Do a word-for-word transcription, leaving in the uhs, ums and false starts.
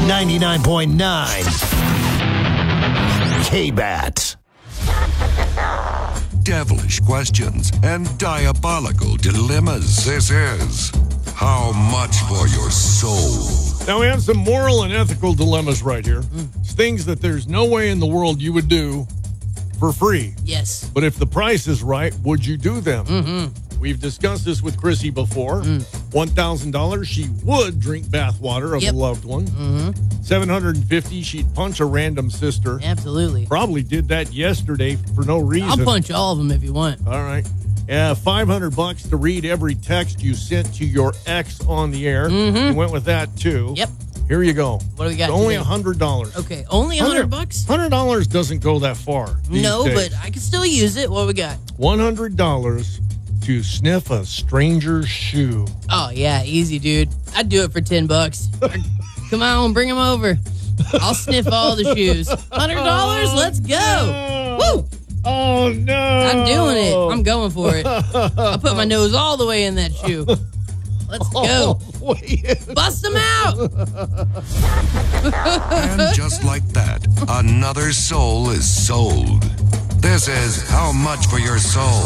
ninety-nine point nine K-Bat. Devilish questions and diabolical dilemmas. This is How Much for Your Soul. Now, we have some moral and ethical dilemmas right here. Mm. It's things that there's no way in the world you would do for free. Yes. But if the price is right, would you do them? Mm-hmm. We've discussed this with Chrissy before. Mm. one thousand dollars, she would drink bath water of yep. a loved one. Mm-hmm. seven hundred fifty dollars, she'd punch a random sister. Absolutely. Probably did that yesterday for no reason. I'll punch all of them if you want. All right. Uh, five hundred bucks to read every text you sent to your ex on the air. Mm-hmm. You went with that, too. Yep. Here you go. What do we got? It's only today? one hundred dollars. Okay, only one hundred bucks? one hundred dollars doesn't go that far. No, days. but I can still use it. What do we got? one hundred dollars to sniff a stranger's shoe. Oh, yeah, easy, dude. I'd do it for ten bucks. Come on, bring them over. I'll sniff all the shoes. one hundred dollars? Let's go. Woo! Oh, no. I'm doing it. I'm going for it. I'll put my nose all the way in that shoe. Let's go. Oh, bust them out. And just like that, another soul is sold. This is How Much for Your Soul.